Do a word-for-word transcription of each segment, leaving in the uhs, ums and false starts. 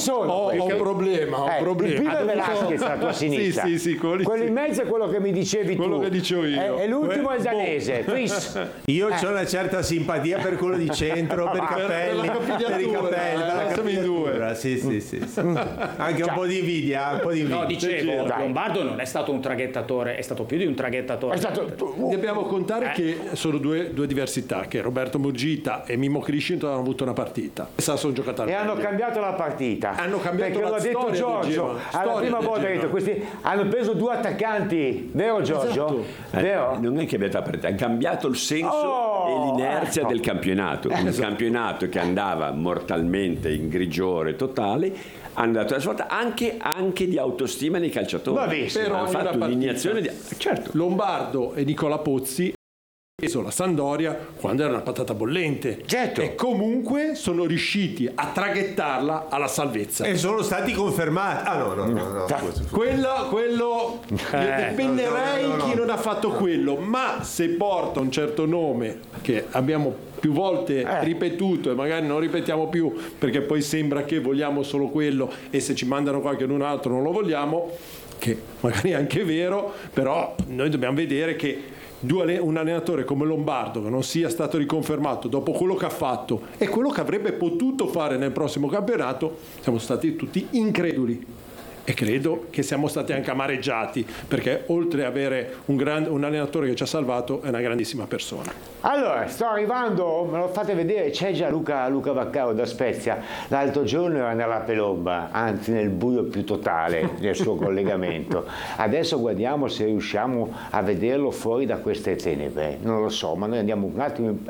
sono? Ho, ho un problema, ho un Eh, problema. il primo è Velasquez alla tua sinistra. Sì, sì, sì, quello, quello sì. in mezzo è quello che mi dicevi Quello tu. che dicevo io. E, e l'ultimo Que- è il danese, Chris. Io ho una certa simpatia per quello di centro, per i Per- per capelli, la capigliatura, per i capelli, eh, per la siamo in due. capigliatura. Sì, sì, sì, sì. Anche un po' di invidia, un po' di invidia. No, dicevo, Dai. Lombardo non è stato un traghettatore, è stato più di un traghettatore. È stato Dobbiamo contare che sono due, due diversità, che Roberto Mugita e Mimmo Criscito hanno avuto una partita e se la sono giocata al e hanno meglio. cambiato la partita. Hanno cambiato perché la lo ha detto storia del Giorgio. Genoa, Alla storia prima del volta ha detto Genoa. questi hanno preso due attaccanti, vero Giorgio? Esatto. Eh, Vero? non è che abbia aperto, hanno cambiato il senso Oh, e l'inerzia ecco. del campionato. Un campionato che andava mortalmente in grigiore totale, hanno dato la svolta anche, anche di autostima nei calciatori. Bravissimo. Per hanno ogni fatto partita. un'iniezione di... Certo. Lombardo e Nicola Pozzi preso la Sampdoria quando era una patata bollente. Certo. E comunque sono riusciti a traghettarla alla salvezza. E sono stati confermati. Ah no, no, no, no. scusa. Quello, quello io pennerei no, no, no, no. chi non ha fatto quello, ma se porta un certo nome che abbiamo più volte ripetuto e magari non ripetiamo più perché poi sembra che vogliamo solo quello e se ci mandano qualcun altro non lo vogliamo, che magari è anche vero, però noi dobbiamo vedere che due- un allenatore come Lombardo che non sia stato riconfermato dopo quello che ha fatto e quello che avrebbe potuto fare nel prossimo campionato, siamo stati tutti increduli e credo che siamo stati anche amareggiati perché oltre ad avere un, gran, un allenatore che ci ha salvato è una grandissima persona. Allora, sto arrivando, me lo fate vedere, c'è già Luca, Luca Vaccaro da Spezia. L'altro giorno era nella pelomba, anzi nel buio più totale del suo collegamento. Adesso guardiamo se riusciamo a vederlo fuori da queste tenebre. Non lo so, ma noi andiamo un attimo... in-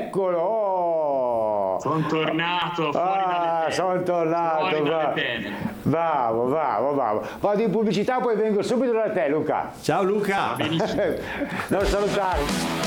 Eccolo! Sono tornato fuori Ah, dalle sono tenebre. tornato, Fuori dalle bravo. tenebre. Bravo, bravo, bravo. Vado in pubblicità, poi vengo subito da te, Luca. Ciao Luca! Non salutare.